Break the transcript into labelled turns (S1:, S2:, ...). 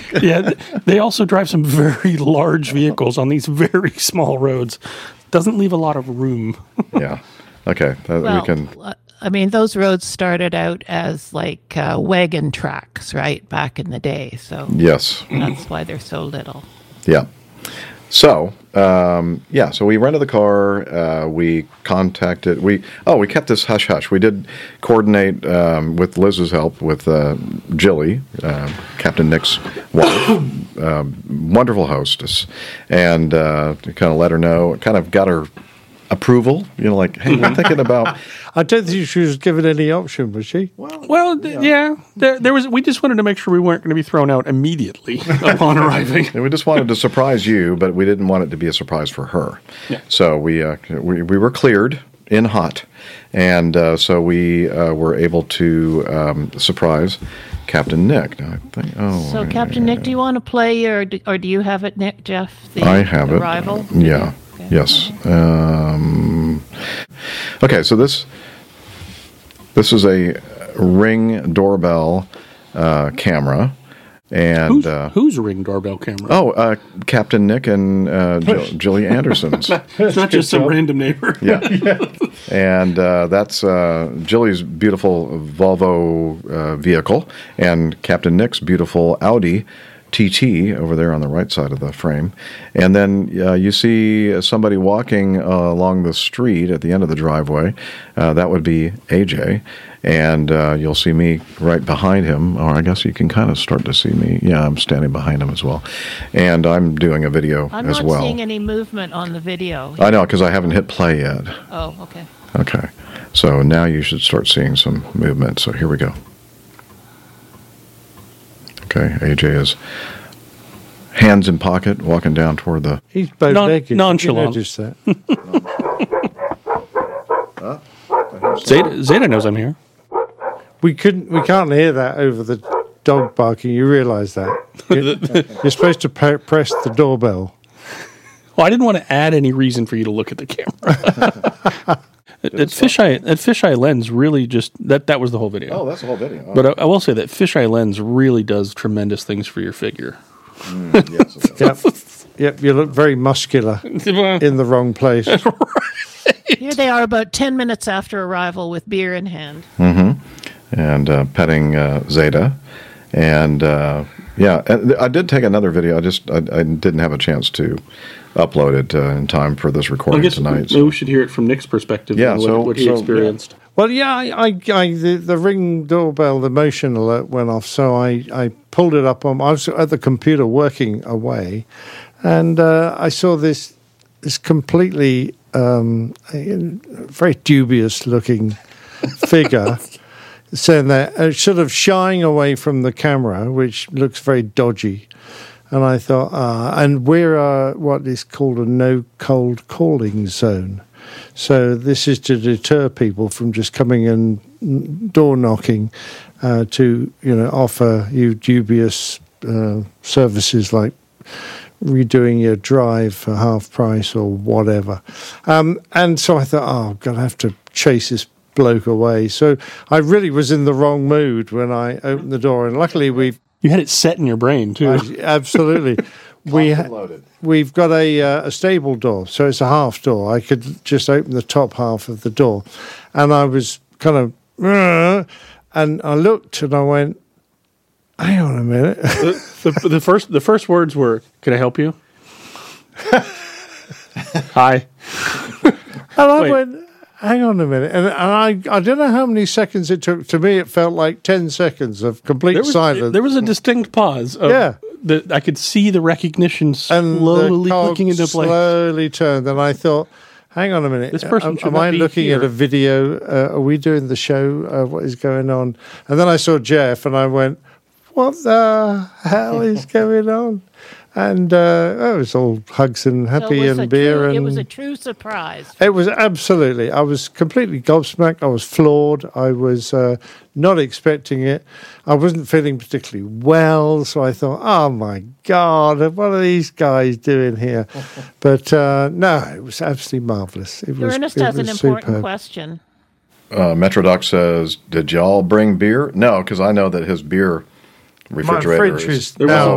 S1: Yeah, they also drive some very large vehicles on these very small roads. Doesn't leave a lot of room.
S2: Yeah. Okay. We can.
S3: I mean, those roads started out as like wagon tracks, right, back in the day. So
S2: Yes.
S3: that's why they're so little.
S2: Yeah. So, so we rented the car. We contacted. We kept this hush hush. We did coordinate with Liz's help with Jilly, Captain Nick's wife, wonderful hostess, and kind of let her know. Kind of got her approval. Like, hey, we're thinking about.
S4: I don't think she was given any option, was she?
S1: Yeah. There was. We just wanted to make sure we weren't going to be thrown out immediately upon arriving.
S2: And we just wanted to surprise you, but we didn't want it to be a surprise for her.
S1: Yeah.
S2: So we were cleared in hot, and so we were able to surprise Captain Nick. Now, I think,
S3: So, Captain Nick, do you want to play, or do you have it, Nick, Jeff?
S2: I have
S3: the
S2: it.
S3: Rival?
S2: Yeah.
S3: Okay.
S2: Yes. Okay. So this is a Ring doorbell camera, and
S1: who's Ring doorbell camera?
S2: Oh, Captain Nick and Jilly Anderson's.
S1: It's not just some random neighbor.
S2: Yeah. And that's Jilly's beautiful Volvo vehicle and Captain Nick's beautiful Audi TT over there on the right side of the frame. And then you see somebody walking along the street at the end of the driveway. That would be AJ. And you'll see me right behind him, or I guess you can kind of start to see me. Yeah, I'm standing behind him as well. And I'm doing a video as well.
S3: I'm not seeing any movement on the video.
S2: I know, because I haven't hit play yet.
S3: Oh, okay.
S2: Okay. So now you should start seeing some movement. So here we go. Okay, AJ is hands in pocket, walking down toward the...
S4: He's both naked.
S1: Nonchalant.
S4: You noticed that.
S1: Zeta knows I'm here.
S4: We can't hear that over the dog barking. You realise that? You're supposed to press the doorbell.
S1: Well, I didn't want to add any reason for you to look at the camera. That fisheye lens really just that was the whole video.
S2: Oh, that's the whole video. Oh.
S1: But I will say that fisheye lens really does tremendous things for your figure.
S2: Yes, it does.
S4: Yep, you look very muscular in the wrong place.
S3: Here they are about 10 minutes after arrival with beer in hand.
S2: Mm-hmm. And petting Zeta. And and I did take another video. I didn't have a chance to upload it in time for this recording tonight.
S1: Maybe we should hear it from Nick's perspective.
S2: Yeah,
S1: what he experienced.
S4: Yeah. Well, yeah, the Ring doorbell, the motion alert went off, so I pulled it up on. I was at the computer working away, and I saw this completely very dubious looking figure. Saying that sort of shying away from the camera, which looks very dodgy. And I thought, and we're what is called a no cold calling zone. So this is to deter people from just coming and door knocking to, offer you dubious services like redoing your drive for half price or whatever. And so I thought, I'm going to have to chase this bloke away. So I really was in the wrong mood when I opened the door, and luckily
S1: you had it set in your brain too.
S4: Absolutely. We've got a stable door, so it's a half door. I could just open the top half of the door, and I was kind of, and I looked and I went, hang on a minute.
S1: The first words were, "Can I help you?" Hi.
S4: And I went, hang on a minute. And I don't know how many seconds it took. To me, it felt like 10 seconds of complete silence.
S1: There was a distinct pause. I could see the recognition slowly clicking into place.
S4: Slowly turned, and I thought, hang on a minute.
S1: This person
S4: am I looking at a video? Are we doing the show? What is going on? And then I saw Jeff, and I went, what the hell is going on? And it was all hugs and happy and beer.
S3: It was a true surprise.
S4: It was absolutely. I was completely gobsmacked. I was floored. I was not expecting it. I wasn't feeling particularly well, so I thought, oh, my God, what are these guys doing here? But no, it was absolutely marvelous.
S3: Ernest has an important question.
S2: Metrodoc says, did y'all bring beer? No, because I know that his beer refrigerator
S4: my fridge is
S1: there
S4: now